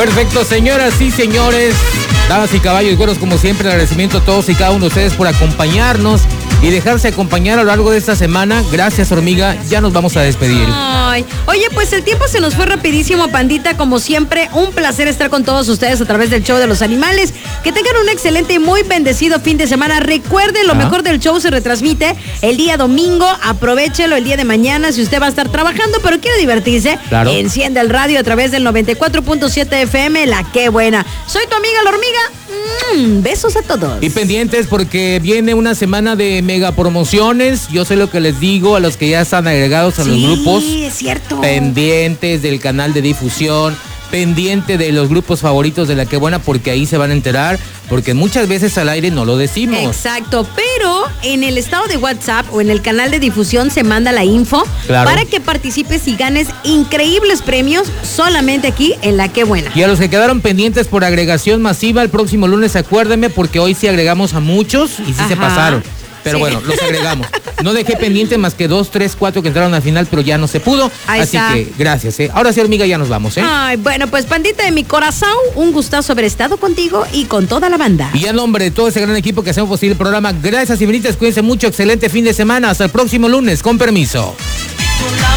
Perfecto, señoras y señores, damas y caballos, güeros, como siempre, agradecimiento a todos y cada uno de ustedes por acompañarnos y dejarse acompañar a lo largo de esta semana. Gracias, hormiga, ya nos vamos a despedir. Ay, oye, pues el tiempo se nos fue rapidísimo, pandita, como siempre, un placer estar con todos ustedes a través del show de los animales. Que tengan un excelente y muy bendecido fin de semana. Recuerden, lo mejor del show se retransmite el día domingo, aprovechelo el día de mañana si usted va a estar trabajando, pero quiere divertirse, claro. Enciende el radio a través del 94.7 FM, La Qué Buena. Soy tu amiga La Hormiga. Besos a todos. Y pendientes porque viene una semana de mega promociones. Yo sé lo que les digo a los que ya están agregados a los grupos. Sí, es cierto. Pendientes del canal de difusión, pendiente de los grupos favoritos de La Qué Buena, porque ahí se van a enterar, porque muchas veces al aire no lo decimos. Exacto, pero en el estado de WhatsApp o en el canal de difusión se manda la info, claro, para que participes y ganes increíbles premios solamente aquí en La Qué Buena. Y a los que quedaron pendientes por agregación masiva, el próximo lunes acuérdenme, porque hoy sí agregamos a muchos y sí se pasaron. Pero sí, bueno, los agregamos. No dejé pendiente más que 2, 3, 4 que entraron al final, pero ya no se pudo. Ahí así está. Que gracias. Ahora sí, hormiga, ya nos vamos. Ay, bueno, pues pandita de mi corazón, un gustazo haber estado contigo y con toda la banda. Y a nombre de todo ese gran equipo que hacemos posible el programa, gracias y benitas, cuídense mucho, excelente fin de semana. Hasta el próximo lunes, con permiso.